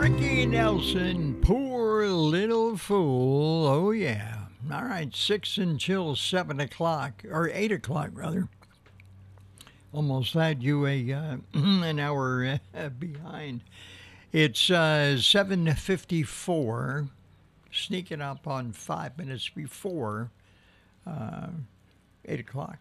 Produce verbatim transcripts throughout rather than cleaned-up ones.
Ricky Nelson, Poor Little Fool. Oh, yeah. All right, six until seven o'clock, or eight o'clock, rather. Almost had you a uh, an hour uh, behind. It's uh, seven fifty-four, sneaking up on five minutes before uh, eight o'clock.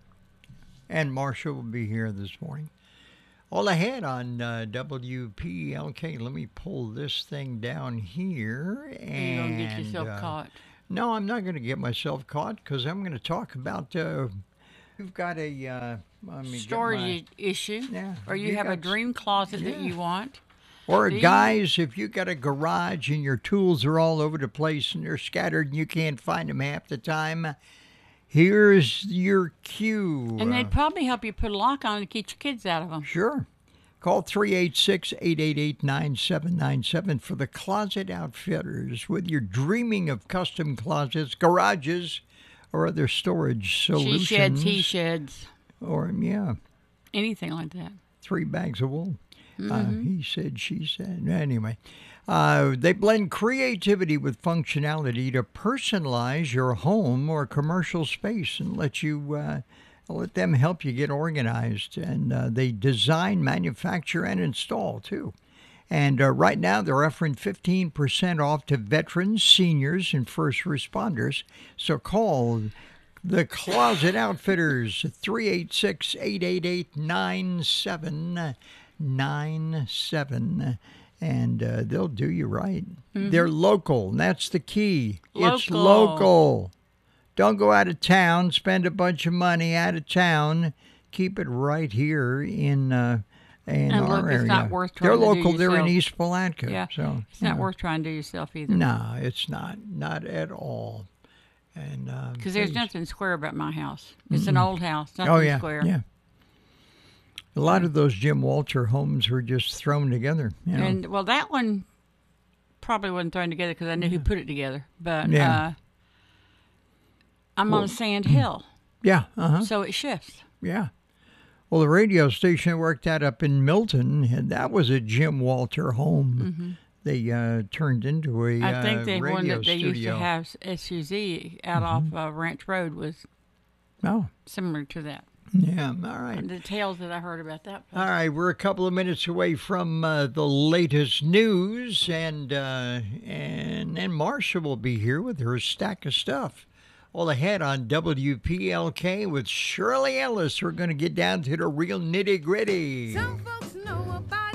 And Marcia will be here this morning. All ahead on uh, W P L K. Let me pull this thing down here. And, You're going to get yourself uh, caught. No, I'm not going to get myself caught because I'm going to talk about. Uh, you've got a uh, let me get Storage my- issue. Yeah, Or you, you have a got- dream closet that yeah. you want. Or Do you- guys, if you got a garage and your tools are all over the place and they're scattered and you can't find them half the time, here's your cue. And Uh, they'd probably help you put a lock on to keep your kids out of them. Sure. Call three eight six, eight eight eight, nine seven nine seven for the Closet Outfitters. Whether you're dreaming of custom closets, garages, or other storage solutions. She sheds, he sheds, Or, yeah, anything like that. three bags of wool. Mm-hmm. Uh, he said, she said. Anyway, uh, they blend creativity with functionality to personalize your home or commercial space and let you uh, let them help you get organized. And uh, they design, manufacture, and install too. And uh, right now they're offering fifteen percent off to veterans, seniors, and first responders. So call the Closet Outfitters, three eight six, eight eight eight, nine seven nine seven, and uh, they'll do you right. Mm-hmm. They're local, and that's the key. It's Local. local. Don't go out of town, spend a bunch of money out of town. Keep it right here in uh, in And our look, area. it's not worth They're trying to do local. They're in yourself. East Palatka. Yeah, So It's not yeah. worth trying to do yourself either. No, it's not. Not at all. And uh, Because there's please. nothing square about my house. It's an old house, nothing Oh yeah, square. yeah. A lot of those Jim Walter homes were just thrown together. You know? And, well, that one probably wasn't thrown together because I knew who put it together. But Yeah. uh, I'm Well, on a sand hill, yeah, uh-huh, so it shifts. yeah. Well, the radio station I worked at up in Milton, and that was a Jim Walter home. They uh, turned into a Mm-hmm. I uh, think the radio one that they studio. used to have, S U Z, out off uh, Ranch Road was Oh, similar to that. yeah, all right. The tales that I heard about that place. All right, we're a couple of minutes away from uh, the latest news, and uh, and then Marcia will be here with her stack of stuff. All ahead on W P L K with Shirley Ellis. We're going to get down to the real nitty gritty. Some folks know about